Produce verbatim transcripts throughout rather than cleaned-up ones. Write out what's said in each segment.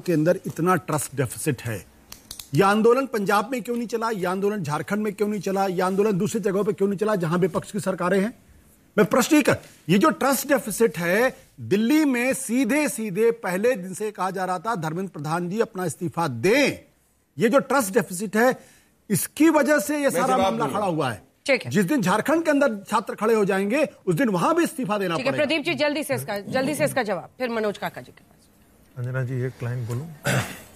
के अंदर इतना ट्रस्ट डेफिसिट है? यह आंदोलन पंजाब में क्यों नहीं चला? यह आंदोलन झारखंड में क्यों नहीं चला? यह आंदोलन दूसरी जगहों पे क्यों नहीं चला जहां विपक्ष की सरकारें हैं? मैं प्रश्न ही कर, ये जो ट्रस्ट डेफिसिट है, दिल्ली में सीधे सीधे पहले दिन से कहा जा रहा था धर्मेंद्र प्रधान जी अपना इस्तीफा दें। ये जो ट्रस्ट डेफिसिट है, इसकी वजह से यह सारा मामला खड़ा हुआ है। जिस दिन झारखंड के अंदर छात्र खड़े हो जाएंगे उस दिन वहां भी इस्तीफा देना पड़ेगा। प्रदीप जी जल्दी से इसका जल्दी से इसका जवाब, फिर मनोज काका जी के पास। अंजना जी एक लाइन बोलो।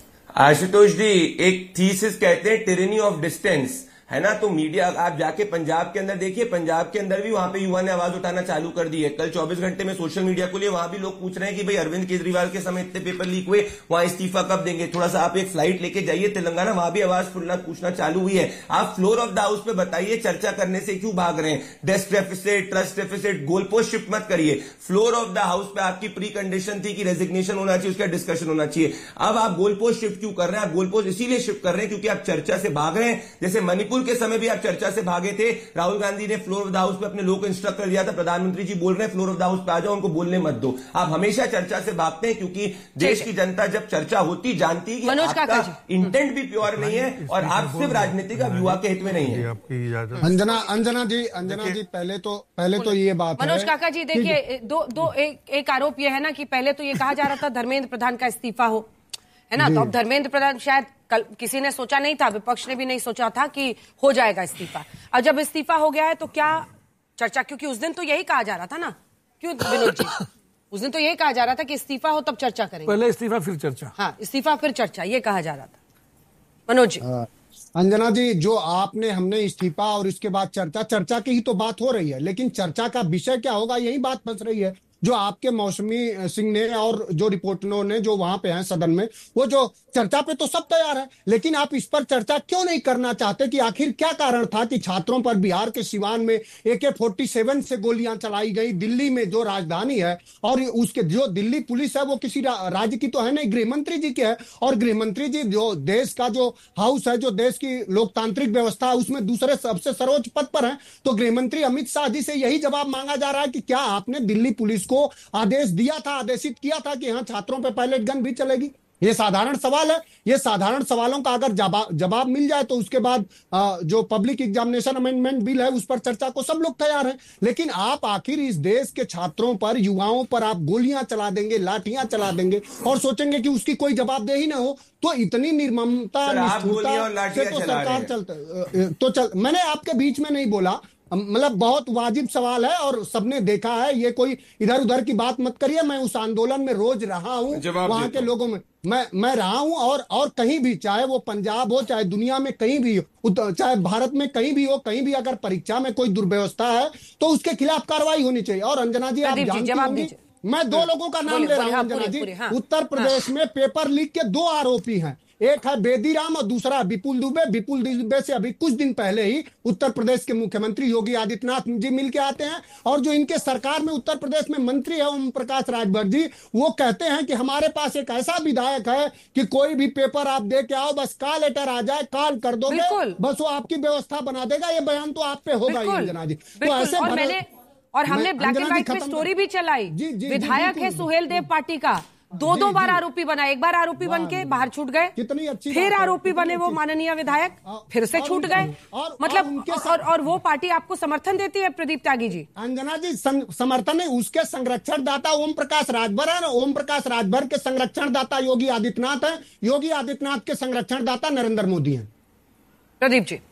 आशुतोष जी, एक थीसिस कहते हैं टिरेनी ऑफ डिस्टेंस, है ना। तो मीडिया आप जाके पंजाब के अंदर देखिए, पंजाब के अंदर भी वहां पे युवा ने आवाज उठाना चालू कर दी है। कल चौबीस घंटे में सोशल मीडिया को लिए वहां भी लोग पूछ रहे हैं कि भाई अरविंद केजरीवाल के समय इतने पेपर लीक हुए, वहां इस्तीफा कब देंगे? थोड़ा सा आप एक फ्लाइट लेके जाइए तेलंगाना, वहां भी आवाज फुलना पूछना चालू हुई है। आप फ्लोर ऑफ द हाउस पे बताइए, चर्चा करने से क्यों भाग रहे हैं? Desk deficit, trust deficit, goal post shift मत करिए। फ्लोर ऑफ द हाउस पे आपकी प्री कंडीशन थी कि रेजिग्नेशन होना चाहिए, उसका डिस्कशन होना चाहिए। अब आप गोल पोस्ट शिफ्ट क्यों कर रहे हैं? आप गोल पोस्ट इसीलिए शिफ्ट कर रहे हैं क्योंकि आप चर्चा से भाग रहे हैं। जैसे मणिपुर के समय भी आप चर्चा से भागे थे, राहुल गांधी ने फ्लोर ऑफ द हाउस पे अपने लोगों को इंस्ट्रक्ट कर दिया था, प्रधानमंत्री जी बोल रहे हैं फ्लोर ऑफ द हाउस पे आ जाओ, उनको बोलने मत दो। आप हमेशा चर्चा से भागते हैं क्योंकि देश की जनता जब चर्चा होती जानती है कि आपका इंटेंट भी प्योर नहीं है और आप सिर्फ राजनीति का युवा के हित में नहीं है। अंजना अंजना जी अंजना जी पहले तो पहले तो ये बात मनोज काका जी देखिए, दो दो एक, एक आरोप यह है ना कि पहले तो ये कहा जा रहा था धर्मेंद्र प्रधान का इस्तीफा हो, है ना। तो अब धर्मेंद्र प्रधान शायद कल किसी ने सोचा नहीं था, विपक्ष ने भी नहीं सोचा था कि हो जाएगा इस्तीफा। अब जब इस्तीफा हो गया है तो क्या चर्चा, क्योंकि उस दिन तो यही कहा जा रहा था ना, क्यों विनोद जी? उस दिन तो यही कहा जा रहा था कि इस्तीफा हो तब चर्चा करेंगे। पहले इस्तीफा फिर चर्चा। हाँ, इस्तीफा फिर चर्चा, ये कहा जा रहा था। मनोज जी। अंजना जी, जो आपने हमने इस्तीफा और इसके बाद चर्चा चर्चा की ही तो बात हो रही है, लेकिन चर्चा का विषय क्या होगा यही बात फंस रही है। जो आपके मौसमी सिंह ने और जो रिपोर्टरों ने जो वहां पे हैं सदन में, वो जो चर्चा पे तो सब तैयार है, लेकिन आप इस पर चर्चा क्यों नहीं करना चाहते कि आखिर क्या कारण था कि छात्रों पर बिहार के सिवान में ए के फोर्टी सेवन से गोलियां चलाई गई, दिल्ली में जो राजधानी है, और उसके जो दिल्ली पुलिस है वो किसी रा, राज्य की तो है नहीं, गृह मंत्री जी की है। और गृह मंत्री जी जो देश का जो हाउस है, जो देश की लोकतांत्रिक व्यवस्था है, उसमें दूसरे सबसे सर्वोच्च पद पर है। तो गृह मंत्री अमित शाह जी से यही जवाब मांगा जा रहा है कि क्या आपने दिल्ली पुलिस को आदेश दिया था, आदेशित किया था कि हाँ छात्रों पे पायलट गन भी चलेगी? ये साधारण सवाल है। ये साधारण सवालों का अगर जवाब जवाब मिल जाए तो उसके बाद आ, जो पब्लिक एग्जामिनेशन अमेंडमेंट बिल है उस पर चर्चा को सब लोग तैयार हैं। लेकिन आप आखिर इस देश के छात्रों पर, युवाओं पर आप गोलियां चला देंगे, लाठियां चला देंगे और सोचेंगे कि उसकी कोई जवाबदेही ना हो। तो इतनी निर्ममता, निष्ठुरता से तो सरकार चलता तो चल मैंने आपके बीच में नहीं बोला, मतलब बहुत वाजिब सवाल है और सबने देखा है। ये कोई इधर उधर की बात मत करिए। मैं उस आंदोलन में रोज रहा हूं, वहां के लोगों में मैं मैं रहा हूं, और और कहीं भी, चाहे वो पंजाब हो, चाहे दुनिया में कहीं भी हो, चाहे भारत में कहीं भी हो, कहीं भी अगर परीक्षा में कोई दुर्व्यवस्था है तो उसके खिलाफ कार्रवाई होनी चाहिए। और अंजना जी आप जानती होंगी, मैं दो लोगों का नाम ले रहा हूं अंजना जी। उत्तर प्रदेश में पेपर लीक के दो आरोपी हैं, एक है बेदीराम और दूसरा विपुल दुबे। विपुल दुबे से अभी कुछ दिन पहले ही उत्तर प्रदेश के मुख्यमंत्री योगी आदित्यनाथ जी मिलके आते हैं, और जो इनके सरकार में उत्तर प्रदेश में मंत्री है ओम प्रकाश राजभर जी, वो कहते हैं कि हमारे पास एक ऐसा विधायक है कि कोई भी पेपर आप दे के आओ, बस कॉल लेटर आ जाए, कॉल कर दोगे, बस वो आपकी व्यवस्था बना देगा। ये बयान तो आप पे होगा ही अंजना जी। तो ऐसे और मैंने और हमने ब्लैक एंड व्हाइट में स्टोरी भी चलाई। विधायक है सुहेल देव पार्टी का, दो दो बार आरोपी बना, एक बार आरोपी बन के बाहर छूट गए, कितनी अच्छी, फिर आरोपी बने वो माननीय विधायक, फिर से छूट गए। मतलब और, और, और वो पार्टी आपको समर्थन देती है प्रदीप त्यागी जी? अंजना जी समर्थन है, उसके संरक्षण दाता ओम प्रकाश राजभर है। ओम प्रकाश राजभर के संरक्षण दाता योगी आदित्यनाथ है, योगी आदित्यनाथ के संरक्षण दाता नरेंद्र मोदी है। प्रदीप जी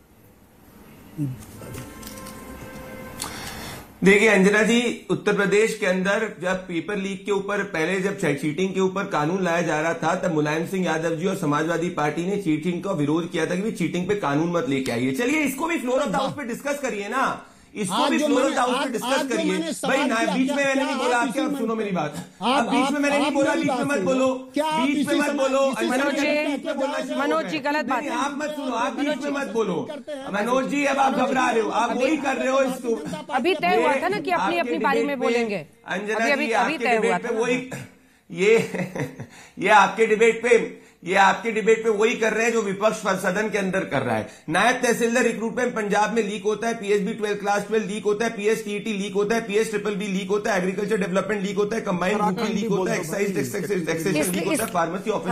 देखिए अंजना जी, उत्तर प्रदेश के अंदर जब पेपर लीक के ऊपर, पहले जब चीटिंग के ऊपर कानून लाया जा रहा था, तब मुलायम सिंह यादव जी और समाजवादी पार्टी ने चीटिंग का विरोध किया था कि भी चीटिंग पे कानून मत लेके आइए। चलिए इसको भी फ्लोर ऑफ द हाउस पे डिस्कस करिए ना, इसको भी फ्लोर ऑफ द हाउस पे डिस्कस करिए। भाई ना, बीच में मैंने नहीं बोला, आपके आप सुनो मेरी बात। आप बीच में मैंने नहीं बोला, बीच में मत बोलो, बीच में मत बोलो। मनोज जी गलत बात है, आप मत सुनो, आप बीच में मत बोलो। मनोज जी अब आप घबरा रहे हो, आप वही कर रहे हो। इसको अभी तय हुआ था ना कि अपनी अपनी बारी में बोलेंगे। अंजना जी आपके डिबेट पे वही, ये ये आपके डिबेट पे ये आपके डिबेट पे वही कर रहे हैं जो विपक्ष सदन के अंदर कर रहा है। नायब तहसीलदार रिक्रूटमेंट पंजाब में लीक होता है, PSB twelfth class twelve leak होता है, पीएसटीईटी लीक होता है, पीएस ट्रिपल बी लीक होता है, एग्रीकल्चर डेवलपमेंट लीक होता है, कंबाइंड लीक होता है, एक्साइज टैक्सेशन लीक होता है, फार्मेसी ऑफिस